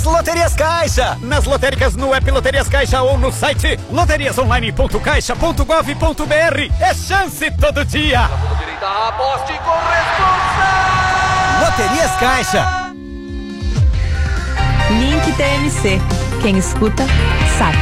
Loterias Caixa, nas lotéricas no app Loterias Caixa ou no site loteriasonline.caixa.gov.br. É chance todo dia. Direita, aposte com responsa. Loterias Caixa. Link TMC. Quem escuta, sabe.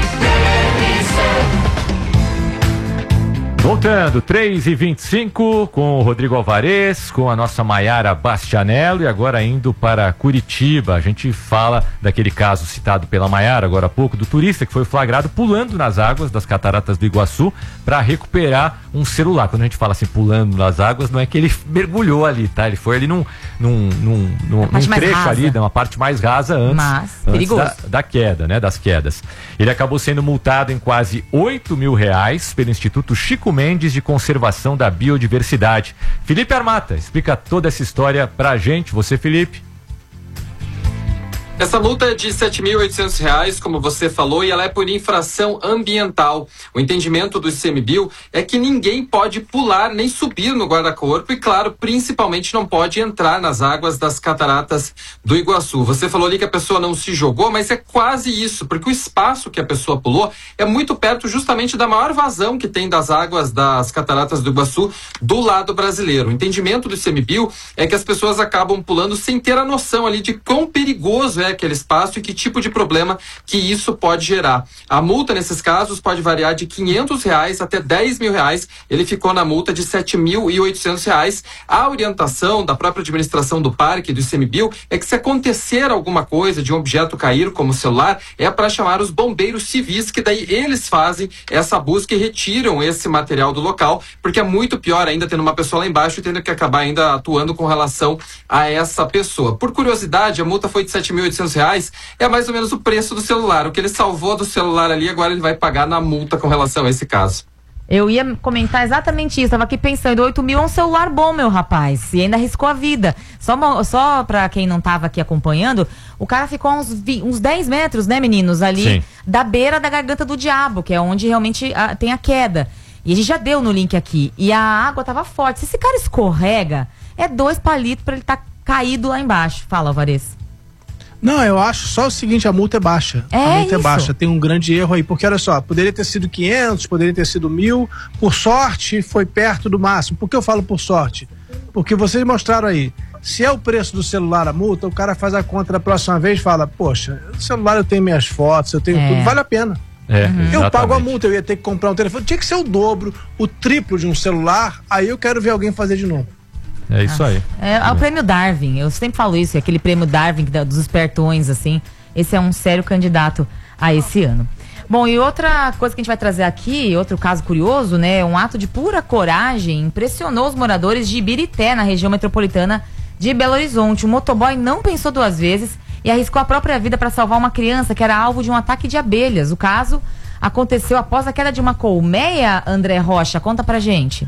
Voltando, 3h25 com o Rodrigo Alvarez, com a nossa Maiara Bastianello e agora indo para Curitiba. A gente fala daquele caso citado pela Maiara agora há pouco, do turista que foi flagrado pulando nas águas das Cataratas do Iguaçu para recuperar um celular. Quando a gente fala assim, pulando nas águas, não é que ele mergulhou ali, tá? Ele foi ali num trecho ali, numa parte mais rasa antes da queda, né? Das quedas. Ele acabou sendo multado em quase R$8 mil pelo Instituto Chico Mendes de Conservação da Biodiversidade. Felipe Armata explica toda essa história pra gente. Você, Felipe? Essa multa é de R$ 7.800, como você falou, e ela é por infração ambiental. O entendimento do ICMBio é que ninguém pode pular nem subir no guarda-corpo e, claro, principalmente não pode entrar nas águas das Cataratas do Iguaçu. Você falou ali que a pessoa não se jogou, mas é quase isso, porque o espaço que a pessoa pulou é muito perto justamente da maior vazão que tem das águas das Cataratas do Iguaçu do lado brasileiro. O entendimento do ICMBio é que as pessoas acabam pulando sem ter a noção ali de quão perigoso é aquele espaço e que tipo de problema que isso pode gerar. A multa nesses casos pode variar de R$500 até R$10 mil. Ele ficou na multa de R$7.800. A orientação da própria administração do parque, do ICMBio, é que se acontecer alguma coisa de um objeto cair, como o celular, é para chamar os bombeiros civis, que daí eles fazem essa busca e retiram esse material do local, porque é muito pior ainda tendo uma pessoa lá embaixo e tendo que acabar ainda atuando com relação a essa pessoa. Por curiosidade, a multa foi de R$7.800, é mais ou menos o preço do celular. O que ele salvou do celular ali, agora ele vai pagar na multa com relação a esse caso. Eu ia comentar exatamente isso, tava aqui pensando, 8 mil é um celular bom, meu rapaz, e ainda arriscou a vida. Só pra quem não tava aqui acompanhando, o cara ficou uns 10 metros, né, meninos, ali, sim, da beira da garganta do diabo, que é onde realmente tem a queda. E a gente já deu no link aqui, e a água tava forte. Se esse cara escorrega, é 2 palitos pra ele tá caído lá embaixo. Fala, Alvarez. Não, eu acho só o seguinte, a multa é baixa. A multa é baixa, tem um grande erro aí, porque olha só, poderia ter sido 500, poderia ter sido 1.000, por sorte foi perto do máximo. Por que eu falo por sorte? Porque vocês mostraram aí, se é o preço do celular a multa, o cara faz a conta da próxima vez e fala, poxa, no celular eu tenho minhas fotos, eu tenho tudo, vale a pena. Eu pago a multa, eu ia ter que comprar um telefone, tinha que ser o dobro, o triplo de um celular, aí eu quero ver alguém fazer de novo. É isso aí. É o prêmio Darwin, eu sempre falo isso, aquele prêmio Darwin dos espertões, assim. Esse é um sério candidato a esse ano. Bom, e outra coisa que a gente vai trazer aqui, outro caso curioso, né? Um ato de pura coragem impressionou os moradores de Ibirité, na região metropolitana de Belo Horizonte. O motoboy não pensou 2 vezes e arriscou a própria vida para salvar uma criança que era alvo de um ataque de abelhas. O caso aconteceu após a queda de uma colmeia, André Rocha. Conta pra gente.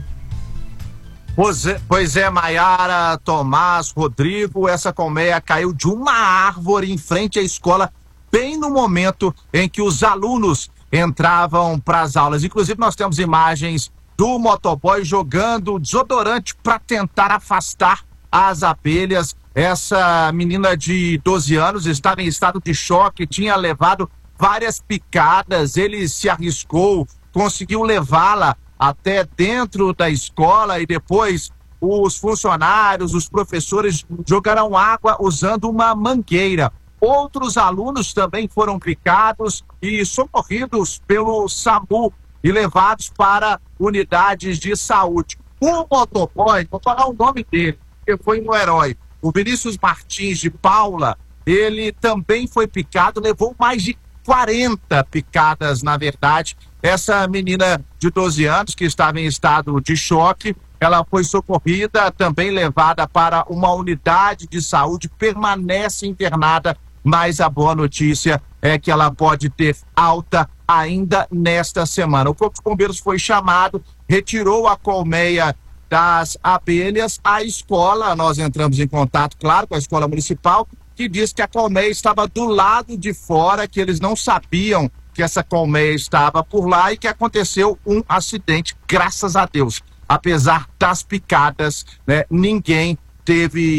Pois é, Maiara, Tomás, Rodrigo, essa colmeia caiu de uma árvore em frente à escola, bem no momento em que os alunos entravam para as aulas. Inclusive, nós temos imagens do motoboy jogando desodorante para tentar afastar as abelhas. Essa menina de 12 anos estava em estado de choque, tinha levado várias picadas, ele se arriscou, conseguiu levá-la até dentro da escola e depois os funcionários, os professores jogaram água usando uma mangueira. Outros alunos também foram picados e socorridos pelo SAMU e levados para unidades de saúde. O motoboy, vou falar o nome dele, porque foi um herói, o Vinícius Martins de Paula, ele também foi picado, levou mais de 40 picadas, na verdade. Essa menina de 12 anos, que estava em estado de choque, ela foi socorrida, também levada para uma unidade de saúde, permanece internada, mas a boa notícia é que ela pode ter alta ainda nesta semana. O Corpo de Bombeiros foi chamado, retirou a colmeia das abelhas. A escola, nós entramos em contato, claro, com a escola municipal, que diz que a colmeia estava do lado de fora, que eles não sabiam que essa colmeia estava por lá e que aconteceu um acidente, graças a Deus. Apesar das picadas, né, ninguém teve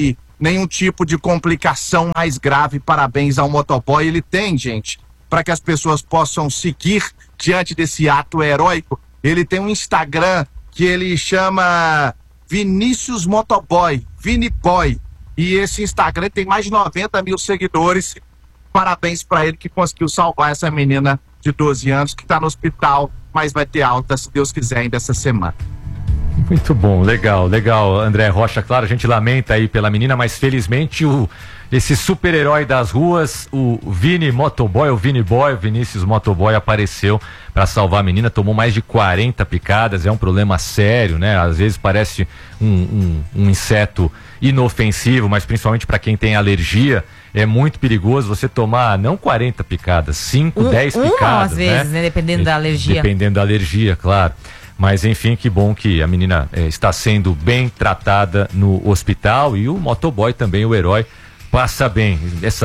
nenhum tipo de complicação mais grave. Parabéns ao motoboy. Ele tem, gente, para que as pessoas possam seguir diante desse ato heróico. Ele tem um Instagram que ele chama Vinícius Motoboy, Viniboy. E esse Instagram tem mais de 90 mil seguidores. Parabéns para ele que conseguiu salvar essa menina de 12 anos que está no hospital, mas vai ter alta, se Deus quiser, ainda essa semana. Muito bom, legal, André Rocha. Claro, a gente lamenta aí pela menina, mas felizmente esse super-herói das ruas, o Vini Motoboy, o Viniboy, o Vinícius Motoboy, apareceu para salvar a menina. Tomou mais de 40 picadas, é um problema sério, né? Às vezes parece um inseto inofensivo, mas principalmente para quem tem alergia, é muito perigoso você tomar não 40 picadas, 5, 10 picadas, às vezes, né? Dependendo da alergia. Dependendo da alergia, claro. Mas enfim, que bom que a menina está sendo bem tratada no hospital, e o motoboy também, o herói, passa bem.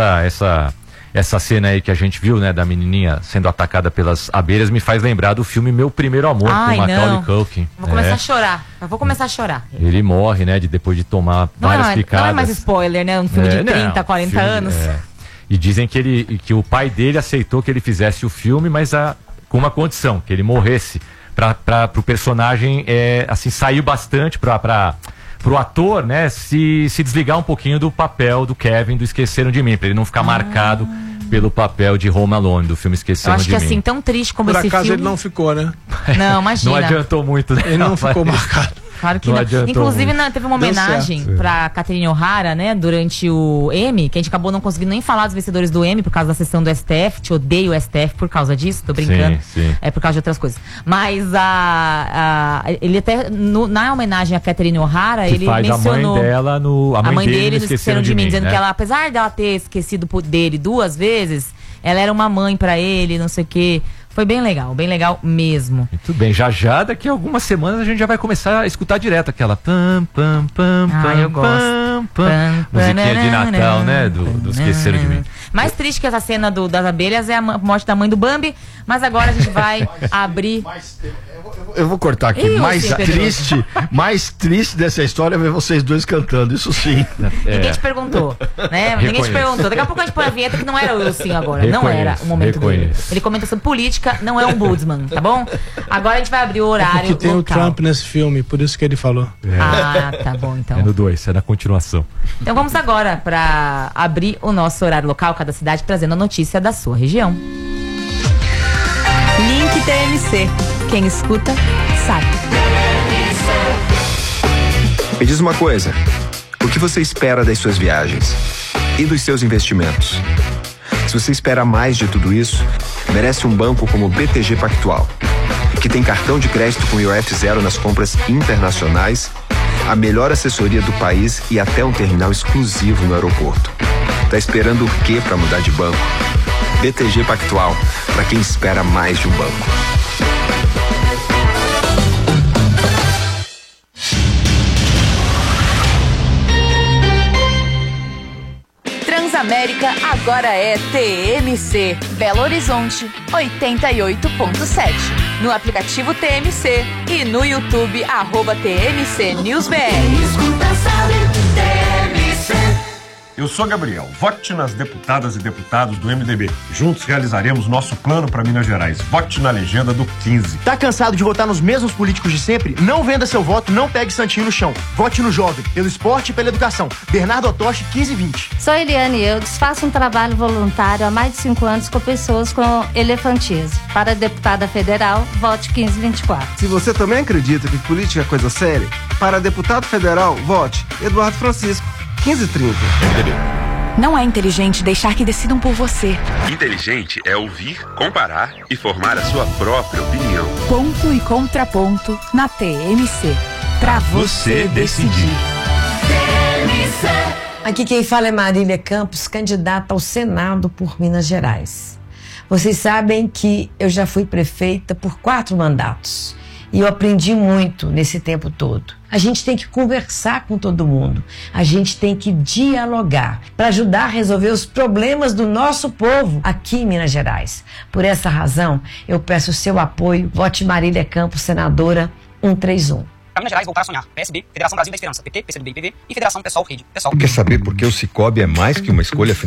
Essa cena aí que a gente viu, né, da menininha sendo atacada pelas abelhas, me faz lembrar do filme Meu Primeiro Amor, com o Macaulay Culkin. Vou começar a chorar. Eu vou começar a chorar. Ele morre, né, depois de tomar várias picadas. Não é mais spoiler, né? Um filme de 30, 40 anos. E dizem que o pai dele aceitou que ele fizesse o filme, mas com uma condição, que ele morresse. Pro personagem, assim, saiu bastante pro ator, né, se desligar um pouquinho do papel do Kevin do Esqueceram de Mim, pra ele não ficar marcado pelo papel de Home Alone, do filme Esqueceram de Mim. Eu acho que assim, tão triste como esse filme... Por acaso ele não ficou, né? Não, imagina. Não adiantou muito, né? Ele não ficou marcado. Claro que não. Inclusive, teve uma homenagem pra Catherine O'Hara, né, durante o Emmy, que a gente acabou não conseguindo nem falar dos vencedores do Emmy por causa da sessão do STF. Te odeio o STF por causa disso, tô brincando. Sim. É por causa de outras coisas. Mas ele até, na homenagem a Catherine O'Hara, ele mencionou... A mãe dele no Esqueceram de Mim, dizendo, né, que ela, apesar dela ter esquecido dele 2 vezes, ela era uma mãe pra ele, não sei o quê. Foi bem legal mesmo. Muito bem, já daqui a algumas semanas a gente já vai começar a escutar direto aquela eu gosto. Musiquinha de Natal, né, do Esqueceram de Mim. Mais triste que essa cena das abelhas é a morte da mãe do Bambi, mas agora a gente vai abrir... Eu vou cortar aqui. Mais triste dessa história é ver vocês dois cantando, isso sim. Ninguém te perguntou, né? Ninguém te perguntou. Daqui a pouco a gente põe a vinheta que não era o Wilson agora. Não era o momento dele. Ele comenta sobre política, não é um ombudsman, tá bom? Agora a gente vai abrir o horário. Porque tem local. O Trump nesse filme, por isso que ele falou. Tá bom então. É no 2, é na continuação. Então vamos agora para abrir o nosso horário local, cada cidade trazendo a notícia da sua região. Link TMC. Quem escuta, sabe. Me diz uma coisa. O que você espera das suas viagens? E dos seus investimentos? Se você espera mais de tudo isso, merece um banco como o BTG Pactual, que tem cartão de crédito com IOF zero nas compras internacionais, a melhor assessoria do país e até um terminal exclusivo no aeroporto. Tá esperando o quê para mudar de banco? BTG Pactual, para quem espera mais de um banco. Transamérica agora é TMC. Belo Horizonte 88.7. No aplicativo TMC e no YouTube @TMC News BR. Eu sou Gabriel. Vote nas deputadas e deputados do MDB. Juntos realizaremos nosso plano para Minas Gerais. Vote na legenda do 15. Tá cansado de votar nos mesmos políticos de sempre? Não venda seu voto, não pegue santinho no chão. Vote no jovem, pelo esporte e pela educação. Bernardo Otoshi, 1520. Sou Eliane Eudes, faço um trabalho voluntário há mais de 5 anos com pessoas com elefantíase. Para deputada federal, vote 1524. Se você também acredita que política é coisa séria, para deputado federal, vote Eduardo Francisco, 1530. Não é inteligente deixar que decidam por você. Inteligente é ouvir, comparar e formar a sua própria opinião. Ponto e contraponto na TMC. Pra você decidir. TMC. Aqui quem fala é Marília Campos, candidata ao Senado por Minas Gerais. Vocês sabem que eu já fui prefeita por 4 mandatos. E eu aprendi muito nesse tempo todo. A gente tem que conversar com todo mundo. A gente tem que dialogar para ajudar a resolver os problemas do nosso povo aqui em Minas Gerais. Por essa razão, eu peço o seu apoio. Vote Marília Campos, senadora 131. Pra Minas Gerais voltar a sonhar. PSB, Federação Brasil da Esperança. PT, PCdoB e PV e Federação PSOL Rede. PSOL. Quer saber por que o Cicobi é mais que uma escolha financeira?